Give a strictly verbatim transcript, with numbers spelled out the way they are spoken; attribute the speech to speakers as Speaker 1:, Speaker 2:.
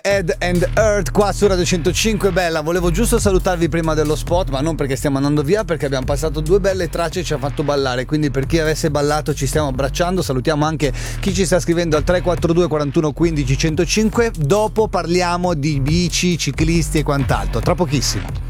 Speaker 1: Head and Earth qua su Radio centocinque. Bella, volevo giusto salutarvi prima dello spot, ma non perché stiamo andando via, perché abbiamo passato due belle tracce e ci ha fatto ballare, quindi per chi avesse ballato ci stiamo abbracciando. Salutiamo anche chi ci sta scrivendo al tre quattro due quarantuno quindici centocinque. Dopo parliamo di bici, ciclisti e quant'altro, tra pochissimo.